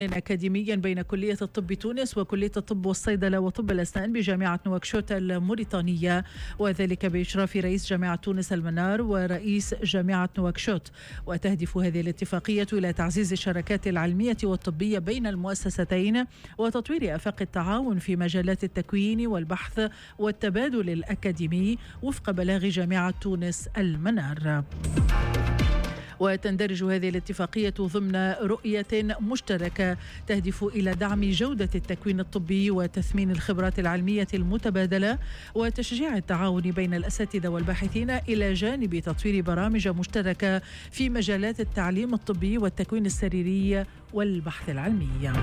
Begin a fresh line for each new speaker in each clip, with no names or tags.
أكاديميا بين كلية الطب تونس وكلية الطب والصيدلة وطب الأسنان بجامعة نواكشوط الموريتانية، وذلك بإشراف رئيس جامعة تونس المنار ورئيس جامعة نواكشوط. وتهدف هذه الاتفاقية إلى تعزيز الشراكات العلمية والطبية بين المؤسستين وتطوير آفاق التعاون في مجالات التكوين والبحث والتبادل الأكاديمي وفق بلاغ جامعة تونس المنار. وتندرج هذه الاتفاقية ضمن رؤية مشتركة تهدف إلى دعم جودة التكوين الطبي وتثمين الخبرات العلمية المتبادلة وتشجيع التعاون بين الأساتذة والباحثين إلى جانب تطوير برامج مشتركة في مجالات التعليم الطبي والتكوين السريري والبحث العلمي.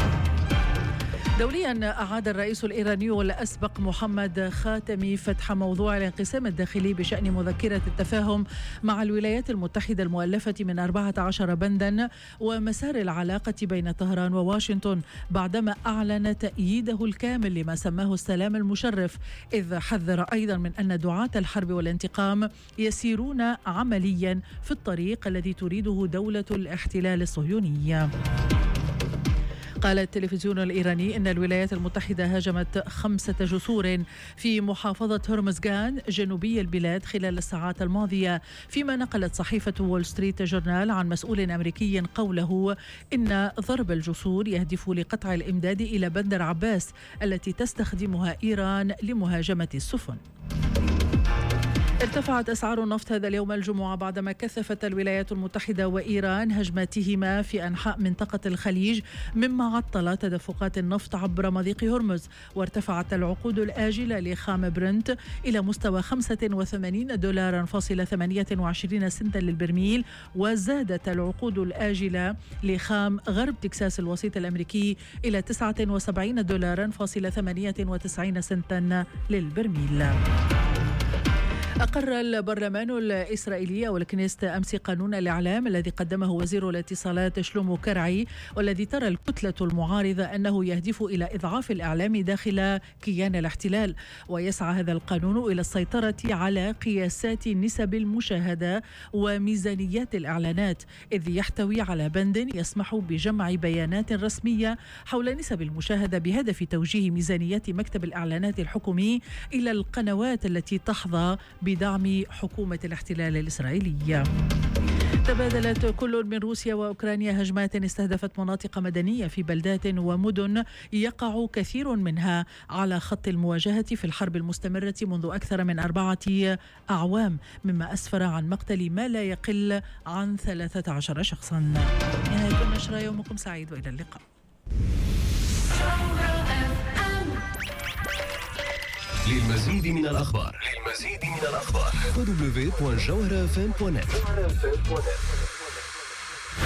دوليا، أعاد الرئيس الإيراني الأسبق محمد خاتمي فتح موضوع الانقسام الداخلي بشأن مذكرة التفاهم مع الولايات المتحدة المؤلفة من 14 بندا ومسار العلاقة بين طهران وواشنطن، بعدما أعلن تأييده الكامل لما سماه السلام المشرف، إذ حذر أيضا من أن دعاة الحرب والانتقام يسيرون عمليا في الطريق الذي تريده دولة الاحتلال الصهيوني. قال التلفزيون الإيراني إن الولايات المتحدة هاجمت 5 جسور في محافظة هرمزغان جنوبي البلاد خلال الساعات الماضية، فيما نقلت صحيفة وول ستريت جورنال عن مسؤول أمريكي قوله إن ضرب الجسور يهدف لقطع الإمداد إلى بندر عباس التي تستخدمها إيران لمهاجمة السفن. ارتفعت أسعار النفط هذا اليوم الجمعة بعدما كثفت الولايات المتحدة وإيران هجماتهما في أنحاء منطقة الخليج، مما عطل تدفقات النفط عبر مضيق هرمز. وارتفعت العقود الآجلة لخام برنت إلى مستوى $85.28 للبرميل، وزادت العقود الآجلة لخام غرب تكساس الوسيط الأمريكي إلى $79.98 للبرميل. أقر البرلمان الإسرائيلي والكنيست أمس قانون الإعلام الذي قدمه وزير الاتصالات شلومو كرعي، والذي ترى الكتلة المعارضة أنه يهدف إلى إضعاف الإعلام داخل كيان الاحتلال. ويسعى هذا القانون إلى السيطرة على قياسات نسب المشاهدة وميزانيات الإعلانات، إذ يحتوي على بند يسمح بجمع بيانات رسمية حول نسب المشاهدة بهدف توجيه ميزانيات مكتب الإعلانات الحكومي إلى القنوات التي تحظى بدعم حكومة الاحتلال الإسرائيلية. تبادلت كل من روسيا وأوكرانيا هجمات استهدفت مناطق مدنية في بلدات ومدن يقع كثير منها على خط المواجهة في الحرب المستمرة منذ أكثر من 4 أعوام، مما أسفر عن مقتل ما لا يقل عن 13 شخصا. نهاية النشرة، يومكم سعيد وإلى اللقاء.
للمزيد من الأخبار www.jawharafm.net